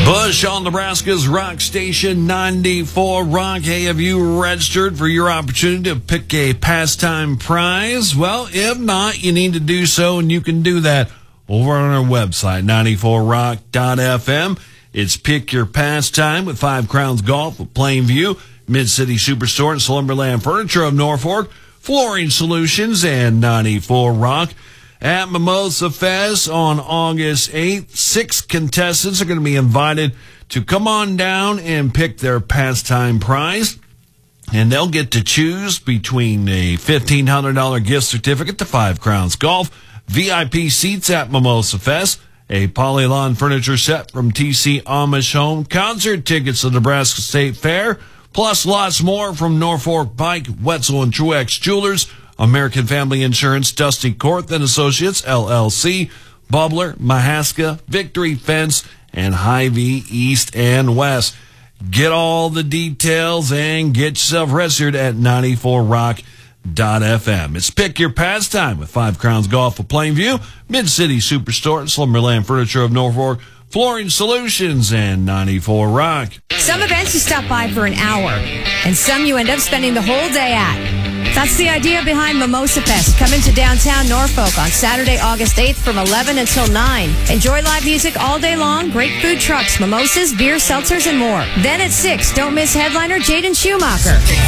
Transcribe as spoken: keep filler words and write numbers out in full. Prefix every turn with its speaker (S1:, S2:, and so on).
S1: Bush on Nebraska's Rock Station ninety-four Rock. Hey, have you registered for your opportunity to pick a pastime prize? Well, if not, you need to do so, and you can do that over on our website, ninety-four rock dot f m. It's Pick Your Pastime with Five Crowns Golf of Plainview, Mid-City Superstore and Slumberland Furniture of Norfolk, Flooring Solutions, and ninety-four Rock. At Mimosa Fest on August eighth, six contestants are going to be invited to come on down and pick their pastime prize. And they'll get to choose between a fifteen hundred dollars gift certificate to Five Crowns Golf, V I P seats at Mimosa Fest, a Polylawn furniture set from T C Amish Home, concert tickets to the Nebraska State Fair, plus lots more from Norfolk Pike, Wetzel and Truex Jewelers, American Family Insurance, Dusty Korth and Associates, L L C, Bubbler, Mahaska, Victory Fence, and Hy-Vee East and West. Get all the details and get yourself registered at ninety-four rock dot f m. It's Pick Your Pastime with Five Crowns Golf of Plainview, Mid-City Superstore, and Slumberland Furniture of Norfolk, Flooring Solutions, and ninety-four Rock.
S2: Some events you stop by for an hour, and some you end up spending the whole day at. That's the idea behind Mimosa Fest, coming to downtown Norfolk on Saturday, August eighth from eleven until nine. Enjoy live music all day long, great food trucks, mimosas, beer, seltzers, and more. Then at six, don't miss headliner Jaden Schumacher.